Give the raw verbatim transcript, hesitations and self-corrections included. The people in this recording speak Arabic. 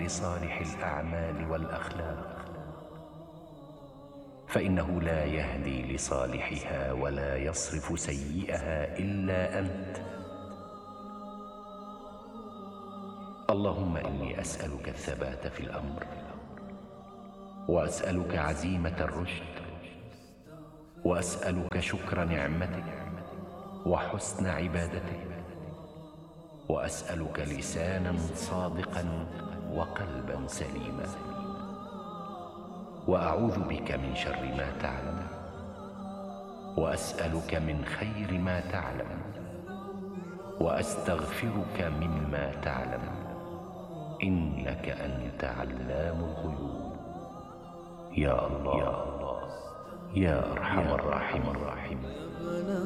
لصالح الأعمال والأخلاق، فإنه لا يهدي لصالحها ولا يصرف سيئها إلا أنت. اللهم إني أسألك الثبات في الأمر، وأسألك عزيمة الرشد، وأسألك شكر نعمتك وحسن عبادتك، وأسألك لسانا صادقا وقلبا سليما، وأعوذ بك من شر ما تعلم، وأسألك من خير ما تعلم، وأستغفرك مما تعلم، إنك أنت علام الغيوب. يا الله، يا أرحم الراحمين.